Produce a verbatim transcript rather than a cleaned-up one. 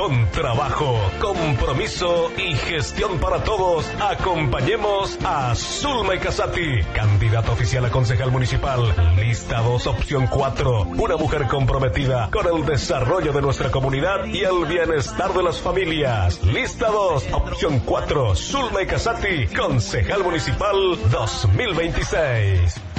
Con trabajo, compromiso y gestión para todos, acompañemos a Zulma Casati, candidata oficial a concejal municipal. Lista dos, opción cuatro. Una mujer comprometida con el desarrollo de nuestra comunidad y el bienestar de las familias. Lista dos, opción cuatro. Zulma Casati, concejal municipal dos mil veintiséis.